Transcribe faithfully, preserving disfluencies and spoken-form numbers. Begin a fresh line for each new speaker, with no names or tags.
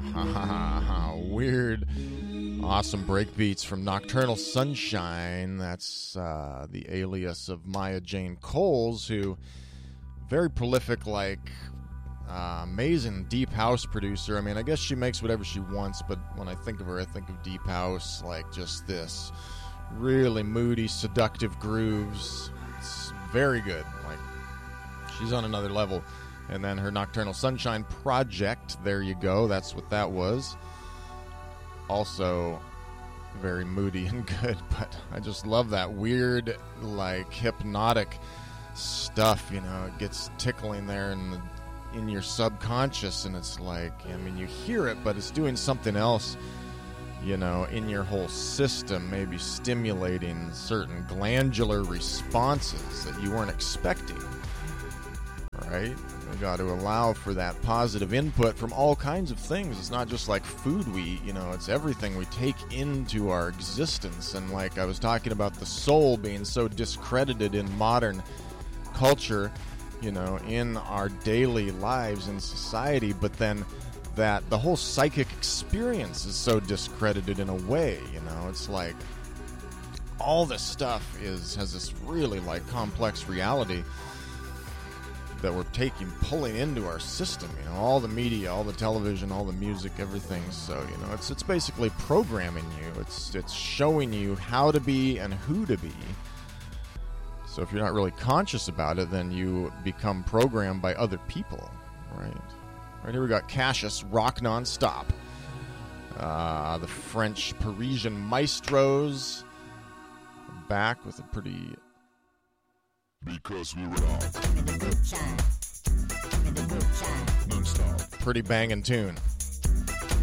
Weird, awesome breakbeats from Nocturnal Sunshine. That's uh, the alias of Maya Jane Coles, who very prolific, like uh, amazing deep house producer. I mean, I guess she makes whatever she wants, but when I think of her, I think of deep house, like just this really moody, seductive grooves. It's very good. Like, she's on another level. And then her Nocturnal Sunshine project, there you go, that's what that was. Also very moody and good, but I just love that weird, like, hypnotic stuff, you know. It gets tickling there in, the, in your subconscious, and it's like, I mean, you hear it, but it's doing something else, you know, in your whole system, maybe stimulating certain glandular responses that you weren't expecting, right? We got to allow for that positive input from all kinds of things. It's not just like food we eat, you know, it's everything we take into our existence. And like I was talking about the soul being so discredited in modern culture, you know, in our daily lives in society, but then that the whole psychic experience is so discredited in a way, you know. It's like all this stuff is has this really like complex reality that we're taking, pulling into our system, you know, all the media, all the television, all the music, everything. So, you know, it's it's basically programming you. It's it's showing you how to be and who to be. So if you're not really conscious about it, then you become programmed by other people, right? Right here we got Cassius, Rock Non-Stop. Uh, the French Parisian maestros back with a pretty...
Because we rock. Non-stop.
Pretty banging tune.